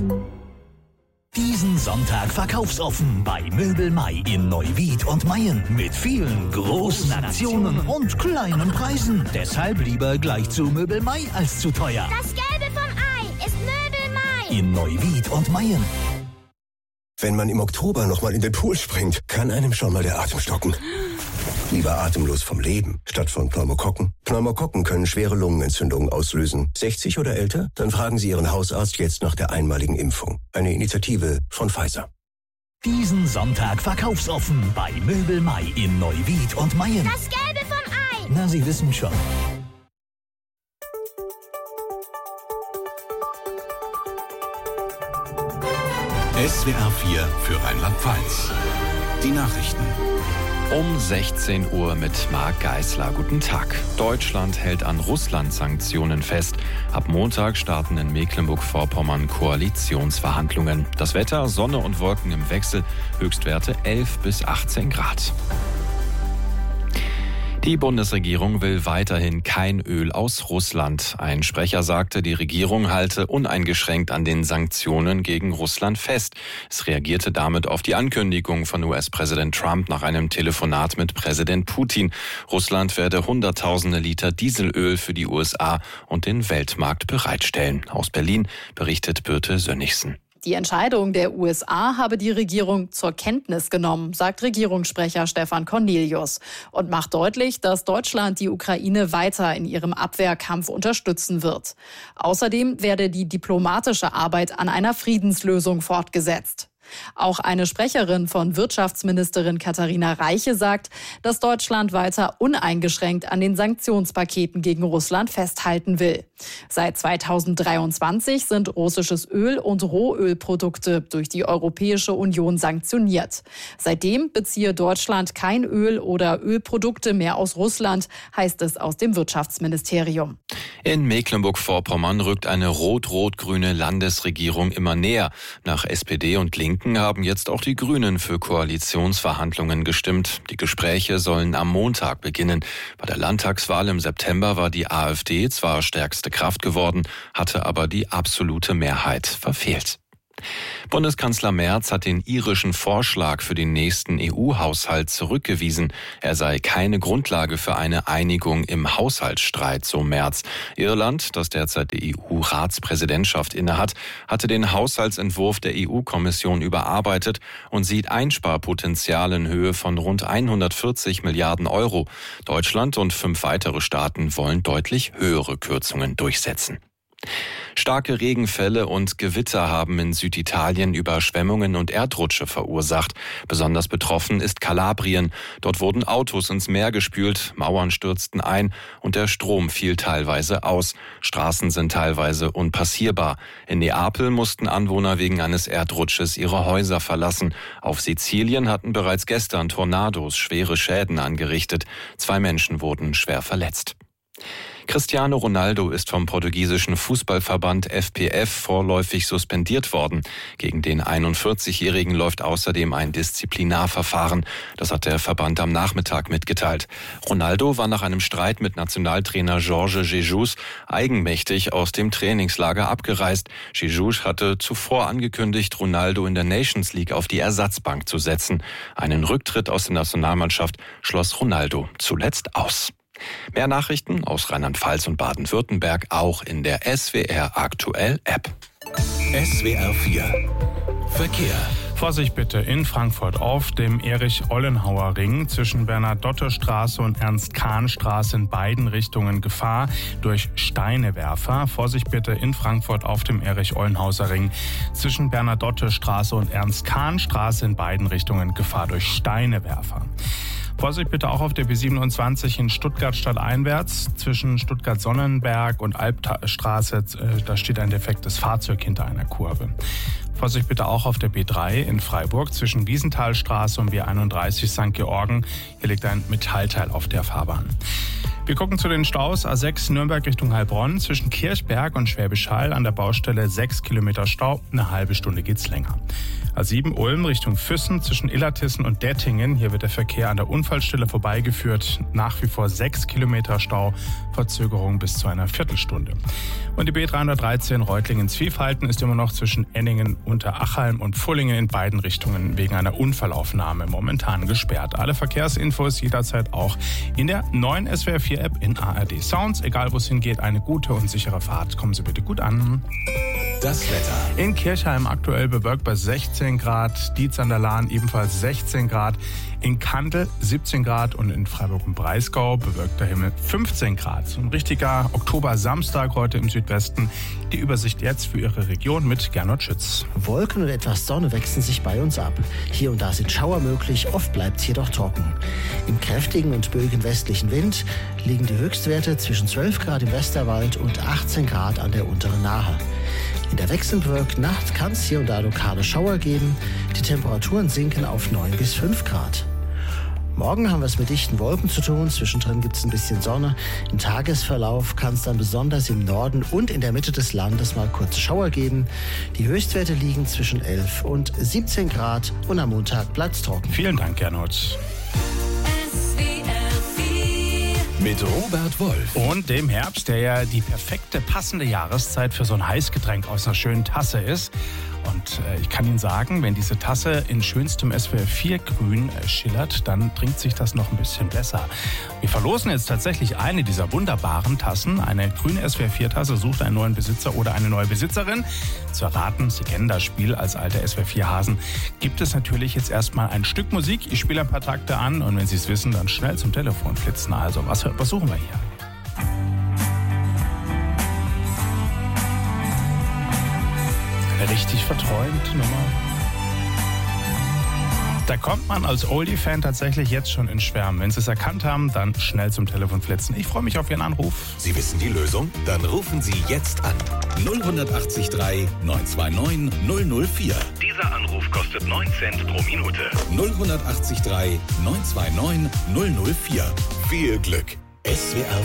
Diesen Sonntag verkaufsoffen bei Möbel Mai in Neuwied und Mayen mit vielen großen Aktionen und kleinen Preisen. Deshalb lieber gleich zu Möbel Mai als zu teuer. Das Gelbe vom Ei ist Möbel Mai In Neuwied und Mayen. Wenn man im Oktober nochmal in den Pool springt, kann einem schon mal der Atem stocken. Lieber atemlos vom Leben, statt von Pneumokokken. Pneumokokken können schwere Lungenentzündungen auslösen. 60 oder älter? Dann fragen Sie Ihren Hausarzt jetzt nach der einmaligen Impfung. Eine Initiative von Pfizer. Diesen Sonntag verkaufsoffen bei Möbel Mai in Neuwied und Mayen. Das Gelbe vom Ei. Na, Sie wissen schon. SWR 4 für Rheinland-Pfalz. Die Nachrichten. Um 16 Uhr mit Marc Geisler. Guten Tag. Deutschland hält an Russland-Sanktionen fest. Ab Montag starten in Mecklenburg-Vorpommern Koalitionsverhandlungen. Das Wetter, Sonne und Wolken im Wechsel. Höchstwerte 11 bis 18 Grad. Die Bundesregierung will weiterhin kein Öl aus Russland. Ein Sprecher sagte, die Regierung halte uneingeschränkt an den Sanktionen gegen Russland fest. Es reagierte damit auf die Ankündigung von US-Präsident Trump nach einem Telefonat mit Präsident Putin. Russland werde Hunderttausende Liter Dieselöl für die USA und den Weltmarkt bereitstellen. Aus Berlin berichtet Birte Sönnigsen. Die Entscheidung der USA habe die Regierung zur Kenntnis genommen, sagt Regierungssprecher Stefan Cornelius und macht deutlich, dass Deutschland die Ukraine weiter in ihrem Abwehrkampf unterstützen wird. Außerdem werde die diplomatische Arbeit an einer Friedenslösung fortgesetzt. Auch eine Sprecherin von Wirtschaftsministerin Katharina Reiche sagt, dass Deutschland weiter uneingeschränkt an den Sanktionspaketen gegen Russland festhalten will. Seit 2023 sind russisches Öl und Rohölprodukte durch die Europäische Union sanktioniert. Seitdem beziehe Deutschland kein Öl oder Ölprodukte mehr aus Russland, heißt es aus dem Wirtschaftsministerium. In Mecklenburg-Vorpommern rückt eine rot-rot-grüne Landesregierung immer näher. Nach SPD und Linken haben jetzt auch die Grünen für Koalitionsverhandlungen gestimmt. Die Gespräche sollen am Montag beginnen. Bei der Landtagswahl im September war die AfD zwar stärkste Kraft geworden, hatte aber die absolute Mehrheit verfehlt. Bundeskanzler Merz hat den irischen Vorschlag für den nächsten EU-Haushalt zurückgewiesen. Er sei keine Grundlage für eine Einigung im Haushaltsstreit, so Merz. Irland, das derzeit die EU-Ratspräsidentschaft innehat, hatte den Haushaltsentwurf der EU-Kommission überarbeitet und sieht Einsparpotenzial in Höhe von rund 140 Milliarden Euro. Deutschland und 5 weitere Staaten wollen deutlich höhere Kürzungen durchsetzen. Starke Regenfälle und Gewitter haben in Süditalien Überschwemmungen und Erdrutsche verursacht. Besonders betroffen ist Kalabrien. Dort wurden Autos ins Meer gespült, Mauern stürzten ein und der Strom fiel teilweise aus. Straßen sind teilweise unpassierbar. In Neapel mussten Anwohner wegen eines Erdrutsches ihre Häuser verlassen. Auf Sizilien hatten bereits gestern Tornados schwere Schäden angerichtet. 2 Menschen wurden schwer verletzt. Cristiano Ronaldo ist vom portugiesischen Fußballverband FPF vorläufig suspendiert worden. Gegen den 41-Jährigen läuft außerdem ein Disziplinarverfahren. Das hat der Verband am Nachmittag mitgeteilt. Ronaldo war nach einem Streit mit Nationaltrainer Jorge Jesus eigenmächtig aus dem Trainingslager abgereist. Jesus hatte zuvor angekündigt, Ronaldo in der Nations League auf die Ersatzbank zu setzen. Einen Rücktritt aus der Nationalmannschaft schloss Ronaldo zuletzt aus. Mehr Nachrichten aus Rheinland-Pfalz und Baden-Württemberg auch in der SWR Aktuell App. SWR 4 Verkehr. Vorsicht bitte in Frankfurt auf dem Erich-Ollenhauer-Ring zwischen Bernadotte-Straße und Ernst-Kahn-Straße in beiden Richtungen Gefahr durch Steinewerfer. Vorsicht bitte in Frankfurt auf dem Erich-Ollenhauser-Ring zwischen Bernadotte-Straße und Ernst-Kahn-Straße in beiden Richtungen Gefahr durch Steinewerfer. Vorsicht bitte auch auf der B27 in Stuttgart stadteinwärts zwischen Stuttgart-Sonnenberg und Albstraße. Da steht ein defektes Fahrzeug hinter einer Kurve. Vorsicht bitte auch auf der B3 in Freiburg zwischen Wiesenthalstraße und B31 St. Georgen. Hier liegt ein Metallteil auf der Fahrbahn. Wir gucken zu den Staus. A6 Nürnberg Richtung Heilbronn zwischen Kirchberg und Schwäbisch Hall an der Baustelle 6 Kilometer Stau. Eine halbe Stunde geht's länger. A7 Ulm Richtung Füssen zwischen Illertissen und Dettingen. Hier wird der Verkehr an der Unfallstelle vorbeigeführt. Nach wie vor 6 Kilometer Stau, Verzögerung bis zu einer Viertelstunde. Und die B313 Reutlingen-Zwiefalten ist immer noch zwischen Enningen, Unterachalm und Pfullingen in beiden Richtungen wegen einer Unfallaufnahme momentan gesperrt. Alle Verkehrsinfos jederzeit auch in der neuen SWR 4 App in ARD Sounds. Egal wo es hingeht, eine gute und sichere Fahrt. Kommen Sie bitte gut an. Das Wetter. In Kirchheim aktuell bewölkt bei 16 Grad, Dietz an der Lahn ebenfalls 16 Grad, in Kandel 17 Grad und in Freiburg im Breisgau bewölkter Himmel 15 Grad. So ein richtiger Oktober-Samstag heute im Südwesten. Die Übersicht jetzt für Ihre Region mit Gernot Schütz. Wolken und etwas Sonne wechseln sich bei uns ab. Hier und da sind Schauer möglich, oft bleibt es jedoch trocken. Im kräftigen und böigen westlichen Wind liegen die Höchstwerte zwischen 12 Grad im Westerwald und 18 Grad an der unteren Nahe. In der wechselnd bewölkten Nacht kann es hier und da lokale Schauer geben. Die Temperaturen sinken auf 9 bis 5 Grad. Morgen haben wir es mit dichten Wolken zu tun. Zwischendrin gibt es ein bisschen Sonne. Im Tagesverlauf kann es dann besonders im Norden und in der Mitte des Landes mal kurze Schauer geben. Die Höchstwerte liegen zwischen 11 und 17 Grad und am Montag bleibt es trocken. Vielen Dank, Gernot. Mit Robert Wolf. Und dem Herbst, der ja die perfekte, passende Jahreszeit für so ein Heißgetränk aus einer schönen Tasse ist. Und ich kann Ihnen sagen, wenn diese Tasse in schönstem SWR 4 Grün schillert, dann trinkt sich das noch ein bisschen besser. Wir verlosen jetzt tatsächlich eine dieser wunderbaren Tassen. Eine grüne SWR 4 Tasse sucht einen neuen Besitzer oder eine neue Besitzerin. Zu erraten, Sie kennen das Spiel als alter SWR 4 Hasen, gibt es natürlich jetzt erstmal ein Stück Musik. Ich spiele ein paar Takte an und wenn Sie es wissen, dann schnell zum Telefon flitzen. Also, was suchen wir hier? Richtig verträumte Nummer. Da kommt man als Oldie-Fan tatsächlich jetzt schon in Schwärmen. Wenn Sie es erkannt haben, dann schnell zum Telefon flitzen. Ich freue mich auf Ihren Anruf. Sie wissen die Lösung? Dann rufen Sie jetzt an. 0183 929 004. Dieser Anruf kostet 9 Cent pro Minute. 0183 929 004. Viel Glück. SWR